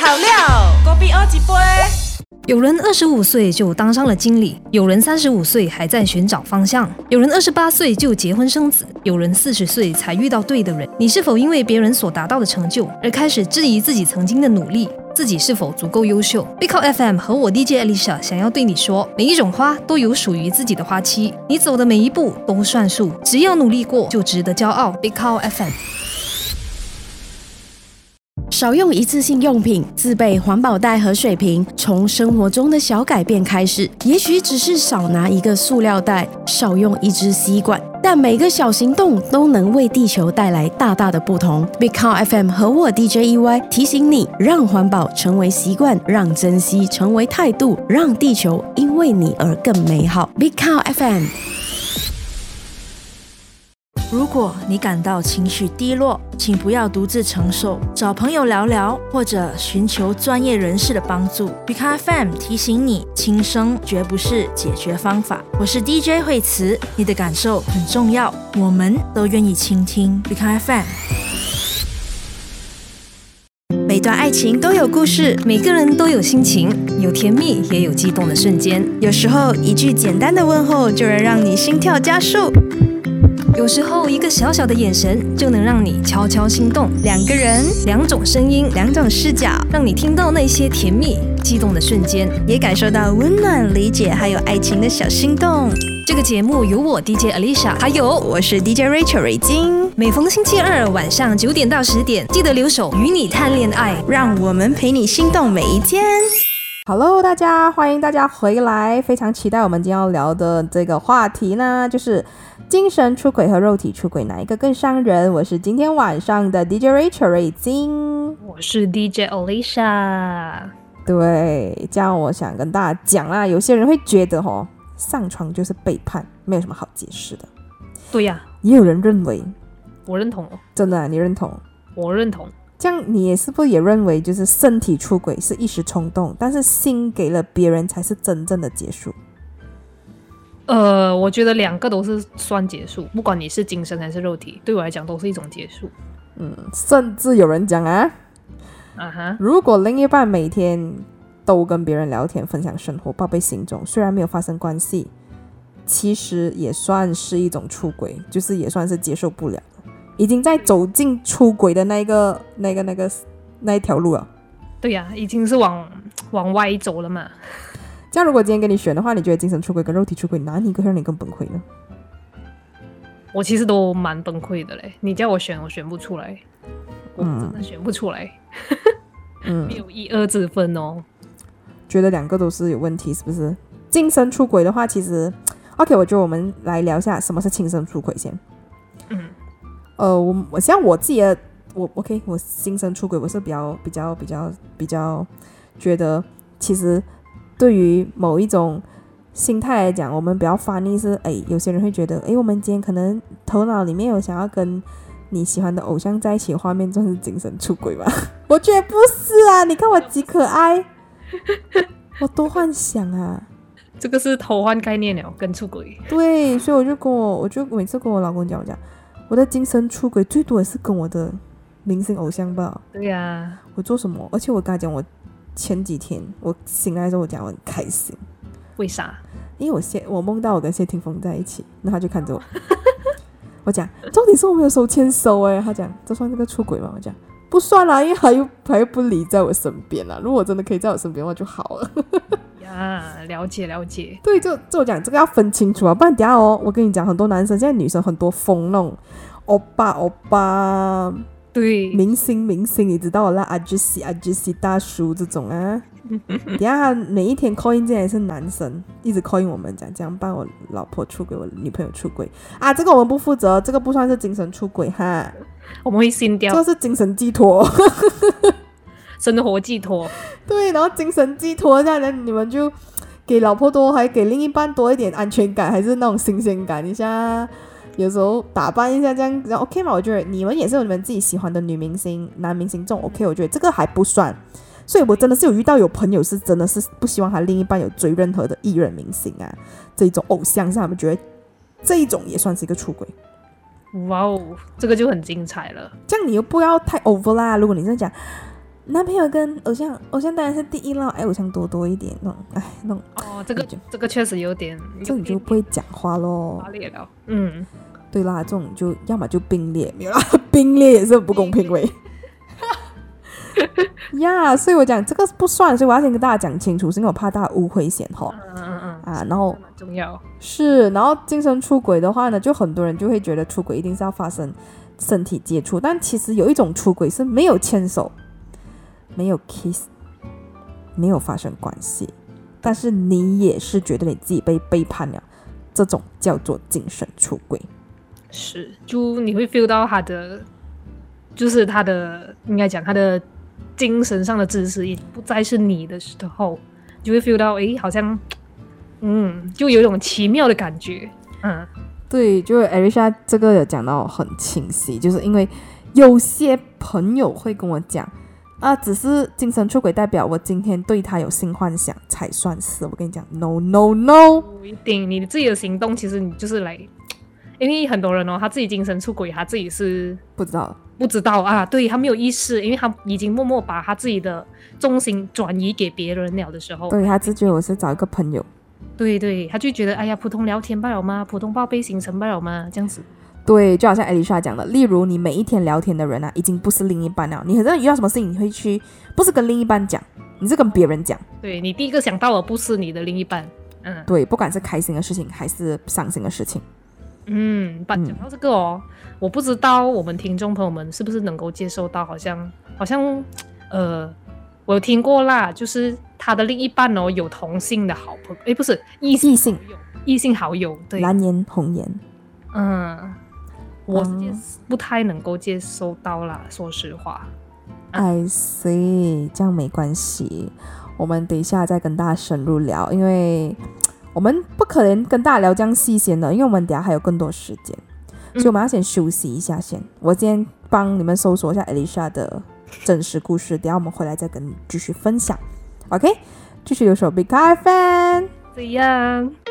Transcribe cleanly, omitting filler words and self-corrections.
好料，隔壁二几杯。 有人25岁就当上了经理，有人35岁还在寻找方向，有人28岁就结婚生子，有人40岁才遇到对的人。你是否因为别人所达到的成就而开始质疑自己曾经的努力？自己是否足够优秀？ Big Cow FM 和我 DJ Alicia 想要对你说，每一种花都有属于自己的花期，你走的每一步都算数，只要努力过就值得骄傲。 Big Cow FM。 少用一次性用品，自备环保袋和水瓶，从生活中的小改变开始。也许只是少拿一个塑料袋，少用一支吸管，但每个小行动都能为地球带来大大的不同。Big Cow FM 和我 DJ EY 提醒你，让环保成为习惯，让珍惜成为态度，让地球因为你而更美好。Big Cow FM。 如果你感到情绪低落，请不要独自承受，找朋友聊聊，或者寻求专业人士的帮助。Big Cow FM 提醒你，轻生绝不是解决方法。我是 DJ 惠慈，你的感受很重要，我们都愿意倾听。Big Cow FM。每段爱情都有故事， 每个人都有心情，有甜蜜也有激动的瞬间。 有时候一句简单的问候就能让你心跳加速， 有时候一个小小的眼神就能让你悄悄心动。 两个人， 两种声音， 两种视角， 让你听到那些甜蜜激动的瞬间， 也感受到温暖、理解还有爱情的小心动。 这个节目由我 DJ Alicia 还有我是 DJ Rachel 瑞金， 每逢星期二晚上9点到10点，记得留守与你谈恋爱， 让我们陪你心动每一天。 Hello， 大家欢迎大家回来，非常期待我们今天要聊的这个话题呢，就是精神出轨和肉体出轨哪一个更伤人？我是今天晚上的 DJ Rachel 瑞金， 我是 DJ Alicia。 对，这样我想跟大家讲啦，有些人会觉得上床就是背叛，没有什么好解释的。 对呀， 也有人认为， 我认同。 真的你认同？ 我认同。 这样你也是不是也认为，就是身体出轨是一时冲动，但是心给了别人才是真正的结束？ 我觉得两个都是算结束，不管你是精神还是肉体，对我来讲都是一种结束。 甚至有人讲如果另一半每天都跟别人聊天，分享生活，报备行踪，虽然没有发生关系，其实也算是一种出轨，就是也算是接受不了，已经在走进出轨的那一条路了。 对呀，已经是往歪走了嘛。 这样如果今天跟你选的话，你觉得精神出轨跟肉体出轨哪一个会让你更崩溃呢？ 我其实都蛮崩溃的嘞，你叫我选，我选不出来，我真的选不出来。没有一二之分哦。 觉得两个都是有问题，是不是？精神出轨的话，其实 OK， 我觉得我们来聊一下什么是精神出轨先。我像我自己的我精神出轨，我是比较觉得，其实对于某一种心态来讲，我们比较funny是有些人会觉得我们今天可能头脑里面有想要跟你喜欢的偶像在一起的画面，算是精神出轨吧？我觉得不是啊，你看我几可爱，我多幻想啊。 这个是偷换概念了，跟出轨。 对，所以我就每次跟我老公讲，我的精神出轨最多也是跟我的明星偶像吧。 对呀， 我做什么？而且我跟他讲，我前几天我醒来的时候，我讲我很开心。 为啥？ 因为我梦到我跟谢霆锋在一起，然后他就看着我。我讲重点是我没有手牵手他讲这算这个出轨吗？我讲不算啦，因为他又不理在我身边啦。如果真的可以在我身边的话就好了。 呀，了解。 对，就我讲这个要分清楚啊，不然等下我跟你讲，很多男生现在女生很多疯那种欧巴， 对， 明星你知道啦，阿吉西大叔这种啊。等下他每一天 call in 进来是男生，一直 call in 我们讲这样办我老婆出轨，我女朋友出轨啊，这个我们不负责，这个不算是精神出轨哈， 我们会信掉， 这个是精神寄托。 生活寄托。对， 然后精神寄托这样，你们就给老婆多，还给另一半多一点安全感，还是那种新鲜感一下，有时候打扮一下这样 OK 嘛？我觉得你们也是有你们自己喜欢的女明星男明星这种 OK， 我觉得这个还不算。所以我真的是有遇到有朋友是真的是不希望他另一半有追任何的艺人明星啊，这种偶像是他们觉得这一种也算是一个出轨。 哇哦，这个就很精彩了。 这样你又不要太 over 啦，如果你在讲男朋友跟偶像当然是第一啦，爱偶像多一点那种，那种这个确实有点， 这种就不会讲话咯， 发裂了。 对啦，这种就要么就并列，没有啦，并列也是很不公平喂。呀，所以我讲这个不算，所以我要先跟大家讲清楚，是因为我怕大家误会先吼。然后蛮重要是，然后精神出轨的话呢，就很多人就会觉得出轨一定是要发生身体接触，但其实有一种出轨是没有牵手，没有 kiss， 没有发生关系，但是你也是觉得你自己被背叛了，这种叫做精神出轨。 是，就你会 feel 到他的，就是他的应该讲他的精神上的支持也不再是你的时候，就会 feel 到好像就有一种奇妙的感觉。 对，就是 Alicia 这个有讲到很清晰，就是因为有些朋友会跟我讲只是精神出轨代表我今天对他有性幻想才算是，我跟你讲 no no no， 不一定，你自己的行动其实你就是来，因为很多人他自己精神出轨，他自己是不知道啊，对，他没有意识，因为他已经默默把他自己的重心转移给别人了的时候， 对，他只觉得我是找一个朋友， 对，他就觉得哎呀，普通聊天罢了吗？普通报备行程罢了吗？这样子。 对，就好像 Alicia 讲的，例如你每一天聊天的人已经不是另一半了，你很多人遇到什么事情你会去不是跟另一半讲，你是跟别人讲。 对，你第一个想到的不是你的另一半。 对，不管是开心的事情还是伤心的事情。 讲到这个我不知道我们听众朋友们是不是能够接受到，好像我有听过啦，就是他的另一半有同性的好朋友，不是异性好友，对， 蓝颜红颜。 我是不太能够接受到啦，说实话。 I see， 这样没关系，我们等一下再跟大家深入聊，因为我们不可能跟大家聊这样细先的，因为我们等一下还有更多时间，所以我们要先休息一下先。我今天帮你们搜索一下 Alicia 的真实故事，等一下我们回来再跟你继续分享。OK， 继续留守 Big Car Fan， 这样。